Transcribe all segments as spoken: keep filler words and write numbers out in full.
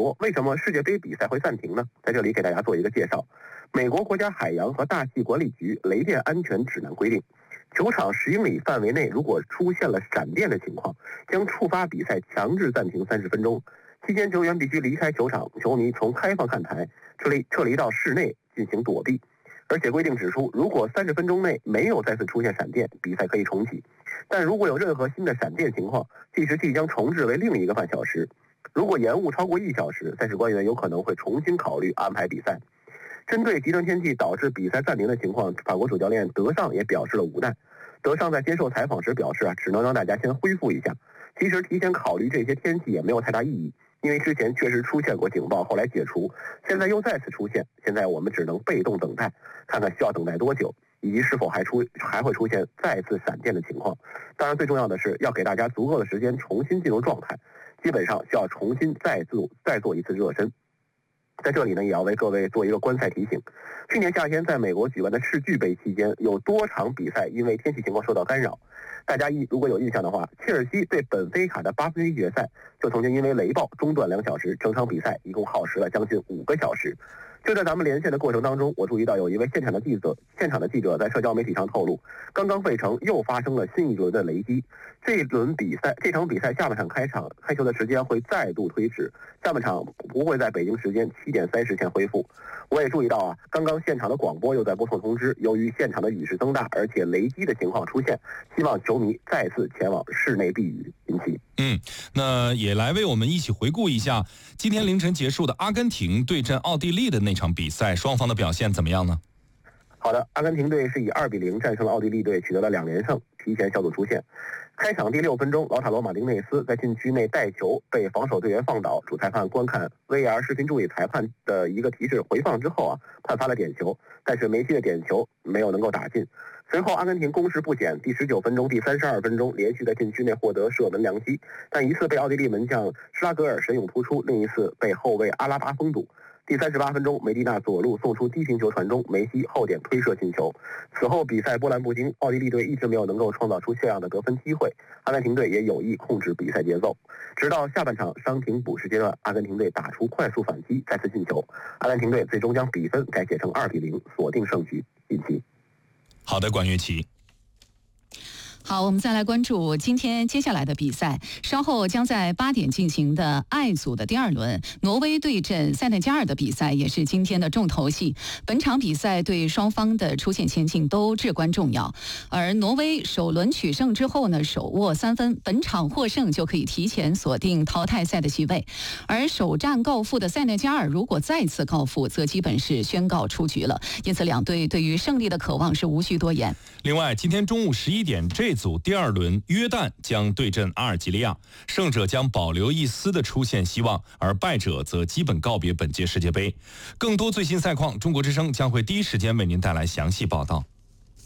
多，为什么世界杯比赛会暂停呢？在这里给大家做一个介绍。美国国家海洋和大气管理局雷电安全指南规定，球场十英里范围内如果出现了闪电的情况，将触发比赛强制暂停三十分钟。期间球员必须离开球场，球迷从开放看台撤离撤离到室内进行躲避。而且规定指出，如果三十分钟内没有再次出现闪电，比赛可以重启；但如果有任何新的闪电情况，计时器将重置为另一个半小时。如果延误超过一小时，赛事官员有可能会重新考虑安排比赛。针对极端天气导致比赛暂停的情况，法国主教练德尚也表示了无奈。德尚在接受采访时表示啊，只能让大家先恢复一下。其实提前考虑这些天气也没有太大意义，因为之前确实出现过警报，后来解除，现在又再次出现，现在我们只能被动等待，看看需要等待多久，以及是否还出还会出现再次闪电的情况。当然，最重要的是要给大家足够的时间重新进入状态，基本上需要重新再做再做一次热身。在这里呢，也要为各位做一个观赛提醒。去年夏天在美国举办的世俱杯期间，有多场比赛因为天气情况受到干扰。大家一如果有印象的话，切尔西对本菲卡的八分之一决赛就曾经因为雷暴中断两小时，整场比赛一共耗时了将近五个小时。就在咱们连线的过程当中，我注意到有一位现场的记者，现场的记者在社交媒体上透露，刚刚费城又发生了新一轮的雷击。这一轮比赛，这场比赛下半场开场开球的时间会再度推迟，下半场不会在北京时间七点三十前恢复。我也注意到啊，刚刚现场的广播又在播送通知，由于现场的雨势增大，而且雷击的情况出现，希望球迷再次前往室内避雨。引起嗯，那也来为我们一起回顾一下今天凌晨结束的阿根廷对阵奥地利的那场比赛，双方的表现怎么样呢？ 好的，阿根廷队是以二比零战胜了奥地利队，取得了两连胜，提前小组出线。开场第六分钟，劳塔罗马丁内斯在禁区内带球被防守队员放倒，主裁判观看 V R 视频助理裁判的一个提示回放之后啊，判罚了点球，但是梅西的点球没有能够打进。随后阿根廷攻势不减，第十九分钟、第三十二分钟连续在禁区内获得射门良机，但一次被奥地利门将施拉格尔神勇突出，另一次被后卫阿拉巴封堵。第三十八分钟，梅蒂纳左路送出低平球传中，梅西后点推射进球。此后比赛波澜不惊，奥地利队一直没有能够创造出像样的得分机会，阿根廷队也有意控制比赛节奏。直到下半场伤停补时阶段，阿根廷队打出快速反击，再次进球，阿根廷队最终将比分改写成二比零，锁定胜局。引起好的，管乐琪。 好，我们再来关注今天接下来的比赛。稍后将在八点进行的 I 组的第二轮，挪威对阵塞内加尔的比赛也是今天的重头戏。本场比赛对双方的出线前进都至关重要。而挪威首轮取胜之后呢，手握三分，本场获胜就可以提前锁定淘汰赛的席位。而首战告负的塞内加尔如果再次告负，则基本是宣告出局了。因此，两队对于胜利的渴望是无需多言。 另外，今天中午十一点，这组第二轮约旦将对阵阿尔及利亚，胜者将保留一丝的出线希望，而败者则基本告别本届世界杯。更多最新赛况，中国之声将会第一时间为您带来详细报道。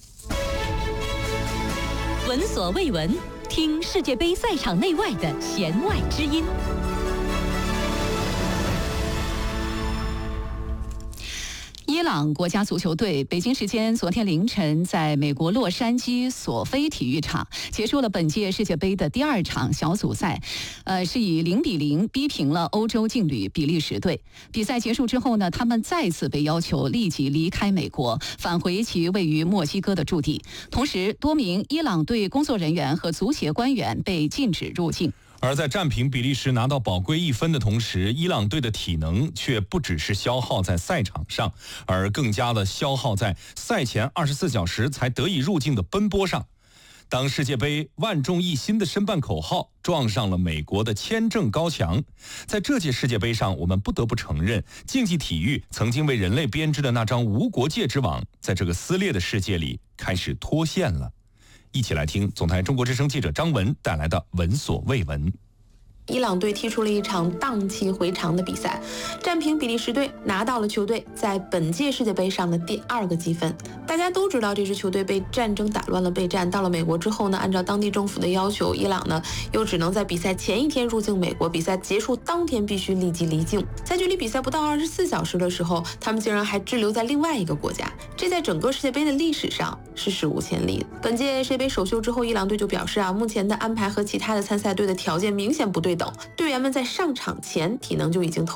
闻所未闻，听世界杯赛场内外的弦外之音。 伊朗国家足球队北京时间昨天凌晨在美国洛杉矶索菲体育场结束了本届世界杯的第二场小组赛，呃，是以零比零逼平了欧洲劲旅比利时队。比赛结束之后呢，他们再次被要求立即离开美国，返回其位于墨西哥的驻地。同时，多名伊朗队工作人员和足协官员被禁止入境。 而在战平比利时拿到宝贵一分的同时，伊朗队的体能却不只是消耗在赛场上，而更加的消耗在赛前二十四小时才得以入境的奔波上。当世界杯万众一心的申办口号撞上了美国的签证高墙，在这届世界杯上，我们不得不承认，竞技体育曾经为人类编织的那张无国界之网，在这个撕裂的世界里开始脱线了。一起来听总台中国之声记者张文带来的闻所未闻。 伊朗队踢出了一场荡气回肠的比赛，战平比利时队，拿到了球队在本届世界杯上的第二个积分。大家都知道这支球队被战争打乱了备战，到了美国之后呢，按照当地政府的要求，伊朗呢又只能在比赛前一天入境美国，比赛结束当天必须立即离境。在距离比赛不到二十四小时的时候，他们竟然还滞留在另外一个国家，这在整个世界杯的历史上是史无前例的。本届世界杯首秀之后，伊朗队就表示啊，目前的安排和其他的参赛队的条件明显不对等，队员们在上场前体能就已经投